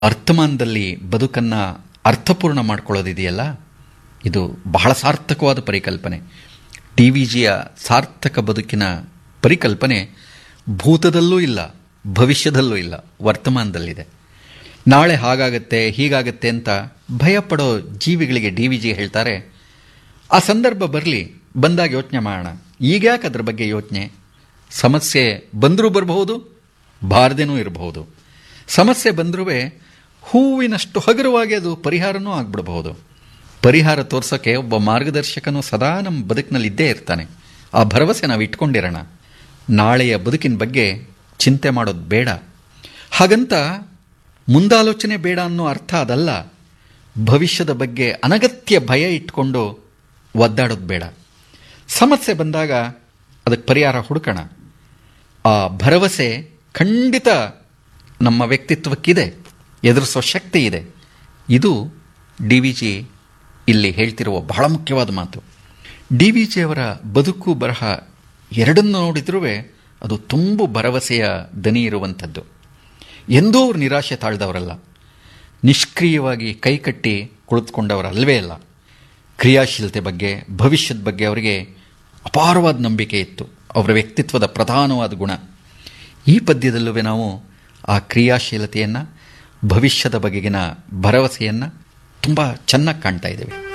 ವರ್ತಮಾನದಲ್ಲಿ ಬದುಕನ್ನು ಅರ್ಥಪೂರ್ಣ ಮಾಡ್ಕೊಳ್ಳೋದಿದೆಯಲ್ಲ, ಇದು ಬಹಳ ಸಾರ್ಥಕವಾದ ಪರಿಕಲ್ಪನೆ. ಡಿ ವಿ ಜಿಯ ಸಾರ್ಥಕ ಬದುಕಿನ ಪರಿಕಲ್ಪನೆ ಭೂತದಲ್ಲೂ ಇಲ್ಲ, ಭವಿಷ್ಯದಲ್ಲೂ ಇಲ್ಲ, ವರ್ತಮಾನದಲ್ಲಿದೆ. ನಾಳೆ ಹಾಗಾಗತ್ತೆ ಹೀಗಾಗತ್ತೆ ಅಂತ ಭಯಪಡೋ ಜೀವಿಗಳಿಗೆ ಡಿ ವಿ ಜಿ ಹೇಳ್ತಾರೆ, ಆ ಸಂದರ್ಭ ಬರಲಿ, ಬಂದಾಗ ಯೋಚನೆ ಮಾಡೋಣ. ಈಗ್ಯಾಕೆ ಅದ್ರ ಬಗ್ಗೆ ಯೋಚನೆ? ಸಮಸ್ಯೆ ಬಂದರೂ ಬರಬಹುದು, ಬಾರದೇನೂ ಇರಬಹುದು. ಸಮಸ್ಯೆ ಬಂದರೂ ಹೂವಿನಷ್ಟು ಹಗುರವಾಗಿ ಅದು ಪರಿಹಾರನೂ ಆಗ್ಬಿಡಬಹುದು. ಪರಿಹಾರ ತೋರ್ಸೋಕ್ಕೆ ಒಬ್ಬ ಮಾರ್ಗದರ್ಶಕನು ಸದಾ ನಮ್ಮ ಬದುಕಿನಲ್ಲಿ ಇದ್ದೇ ಇರ್ತಾನೆ. ಆ ಭರವಸೆ ನಾವು ಇಟ್ಕೊಂಡಿರೋಣ. ನಾಳೆಯ ಬದುಕಿನ ಬಗ್ಗೆ ಚಿಂತೆ ಮಾಡೋದು ಬೇಡ. ಹಾಗಂತ ಮುಂದಾಲೋಚನೆ ಬೇಡ ಅನ್ನೋ ಅರ್ಥ ಅದಲ್ಲ. ಭವಿಷ್ಯದ ಬಗ್ಗೆ ಅನಗತ್ಯ ಭಯ ಇಟ್ಕೊಂಡು ಒದ್ದಾಡೋದು ಬೇಡ. ಸಮಸ್ಯೆ ಬಂದಾಗ ಅದಕ್ಕೆ ಪರಿಹಾರ ಹುಡುಕೋಣ. ಆ ಭರವಸೆ ಖಂಡಿತ ನಮ್ಮ ವ್ಯಕ್ತಿತ್ವಕ್ಕಿದೆ, ಎದುರಿಸೋ ಶಕ್ತಿ ಇದೆ. ಇದು ಡಿ ವಿ ಜಿ ಇಲ್ಲಿ ಹೇಳ್ತಿರುವ ಬಹಳ ಮುಖ್ಯವಾದ ಮಾತು. ಡಿ ವಿ ಜಿಯವರ ಬದುಕು ಬರಹ ಎರಡನ್ನು ನೋಡಿದ್ರೂ ಅದು ತುಂಬು ಭರವಸೆಯ ದನಿ ಇರುವಂಥದ್ದು. ಎಂದೂ ಅವರು ನಿರಾಶೆ ತಾಳ್ದವರಲ್ಲ, ನಿಷ್ಕ್ರಿಯವಾಗಿ ಕೈಕಟ್ಟಿ ಕುಳಿತುಕೊಂಡವರಲ್ವೇ ಅಲ್ಲ. ಕ್ರಿಯಾಶೀಲತೆ ಬಗ್ಗೆ, ಭವಿಷ್ಯದ ಬಗ್ಗೆ ಅವರಿಗೆ ಅಪಾರವಾದ ನಂಬಿಕೆ ಇತ್ತು. ಅವರ ವ್ಯಕ್ತಿತ್ವದ ಪ್ರಧಾನವಾದ ಗುಣ. ಈ ಪದ್ಯದಲ್ಲೂ ನಾವು ಆ ಕ್ರಿಯಾಶೀಲತೆಯನ್ನು, ಭವಿಷ್ಯದ ಬಗೆಗಿನ ಭರವಸೆಯನ್ನು ತುಂಬ ಚೆನ್ನಾಗಿ ಕಾಣ್ತಾ ಇದ್ದೇವೆ.